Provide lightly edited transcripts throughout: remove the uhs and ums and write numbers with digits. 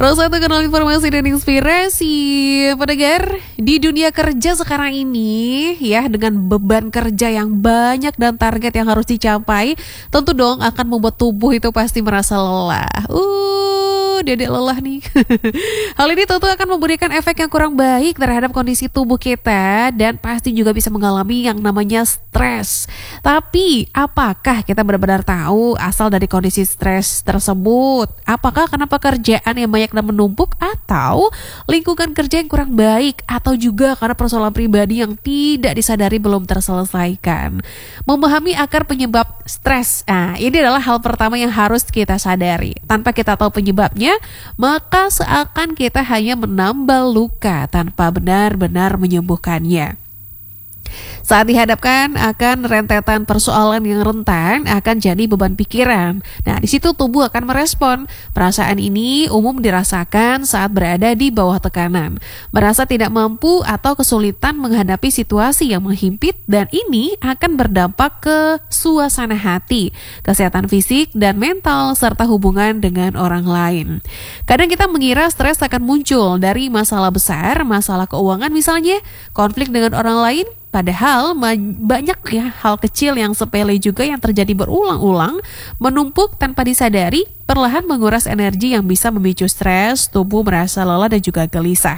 Terus satu kenal informasi dan inspirasi pendengar di dunia kerja sekarang ini ya, dengan beban kerja yang banyak dan target yang harus dicapai, tentu dong akan membuat tubuh itu pasti merasa lelah. Dedek lelah nih. Hal ini tentu akan memberikan efek yang kurang baik terhadap kondisi tubuh kita dan pasti juga bisa mengalami yang namanya stres. Tapi apakah kita benar-benar tahu asal dari kondisi stres tersebut? Apakah karena pekerjaan yang banyak dan menumpuk, atau lingkungan kerja yang kurang baik, atau juga karena persoalan pribadi yang tidak disadari belum terselesaikan? Memahami akar penyebab stres, ini adalah hal pertama yang harus kita sadari. Tanpa kita tahu penyebabnya, maka seakan kita hanya menambal luka tanpa benar-benar menyembuhkannya. Saat dihadapkan akan rentetan persoalan yang rentan, akan jadi beban pikiran. Nah, di situ tubuh akan merespon. Perasaan ini umum dirasakan saat berada di bawah tekanan, merasa tidak mampu atau kesulitan menghadapi situasi yang menghimpit, dan ini akan berdampak ke suasana hati, kesehatan fisik dan mental, serta hubungan dengan orang lain. Kadang kita mengira stres akan muncul dari masalah besar, masalah keuangan misalnya, konflik dengan orang lain. Padahal banyak ya hal kecil yang sepele juga yang terjadi berulang-ulang, menumpuk tanpa disadari, perlahan menguras energi yang bisa memicu stres, tubuh merasa lelah dan juga gelisah.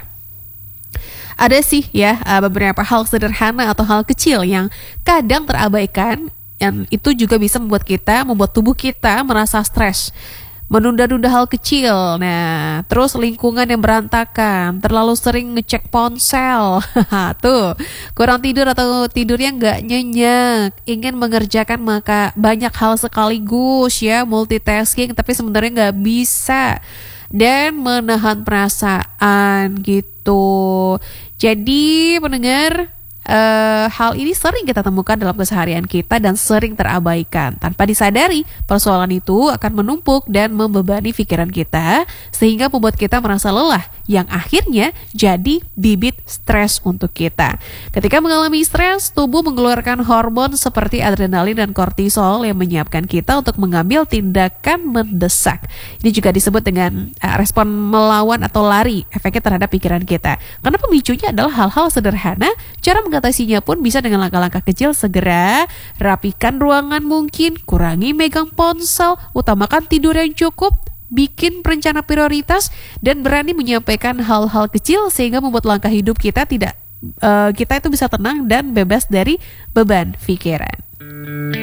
Ada sih ya beberapa hal sederhana atau hal kecil yang kadang terabaikan, yang itu juga bisa membuat tubuh kita merasa stres. Menunda-nunda hal kecil, nah terus lingkungan yang berantakan, terlalu sering ngecek ponsel, tuh kurang tidur atau tidurnya nggak nyenyak, ingin mengerjakan maka banyak hal sekaligus ya, multitasking tapi sebenarnya nggak bisa, dan menahan perasaan gitu. Jadi pendengar, hal ini sering kita temukan dalam keseharian kita dan sering terabaikan. Tanpa disadari, persoalan itu akan menumpuk dan membebani pikiran kita, sehingga membuat kita merasa lelah, yang akhirnya jadi bibit stres untuk kita. Ketika mengalami stres, tubuh mengeluarkan hormon seperti adrenalin dan kortisol yang menyiapkan kita untuk mengambil tindakan mendesak. Ini juga disebut dengan respon melawan atau lari, efeknya terhadap pikiran kita. Karena pemicunya adalah hal-hal sederhana. Cara mengatasinya pun bisa dengan langkah-langkah kecil. Segera rapikan ruangan mungkin, kurangi megang ponsel, utamakan tidur yang cukup, bikin rencana prioritas, dan berani menyampaikan hal-hal kecil sehingga membuat langkah hidup kita kita itu bisa tenang dan bebas dari beban pikiran.